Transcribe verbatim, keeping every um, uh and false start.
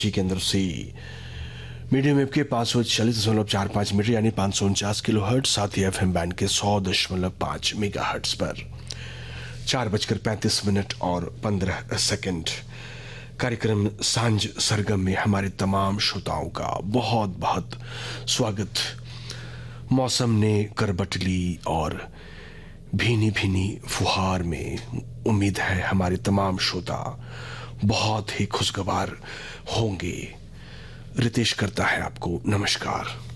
जी के अंदर से मीडियम वेव के पाँच सौ चालीस दशमलव चार पाँच मीटर यानी पाँच सौ उनचास किलो हर्ट, साथ ही एफ एम बैंड के सौ दशमलव पाँच मेगा हर्ट्स पर चार बजकर पैंतीस मिनट और पंद्रह सेकंड। कार्यक्रम सांझ सरगम में हमारे तमाम श्रोताओं का बहुत बहुत स्वागत। मौसम ने करवट ली और भीनी भीनी फुहार में उम्मीद है हमारे तमाम श्रोता बहुत ही खुशगवार होंगे। रितेश करता है आपको नमस्कार।